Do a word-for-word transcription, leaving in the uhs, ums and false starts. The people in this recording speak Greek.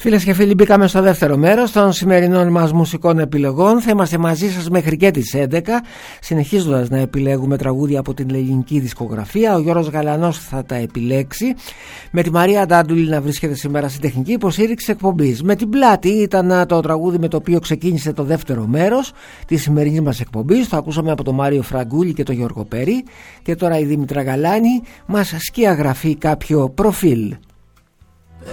Φίλες και φίλοι, μπήκαμε στο δεύτερο μέρος των σημερινών μας μουσικών επιλογών. Θα είμαστε μαζί σας μέχρι και τις έντεκα, συνεχίζοντας να επιλέγουμε τραγούδια από την ελληνική δισκογραφία. Ο Γιώργος Γαλανός θα τα επιλέξει, με τη Μαρία Ντάντουλη να βρίσκεται σήμερα στην τεχνική υποστήριξη εκπομπής. Με την Πλάτη ήταν το τραγούδι με το οποίο ξεκίνησε το δεύτερο μέρος της σημερινής μας εκπομπής. Το ακούσαμε από τον Μάριο Φραγκούλη και τον Γιώργο Περί. Και τώρα η Δήμητρα Γαλάνη μας σκιαγραφεί κάποιο προφίλ.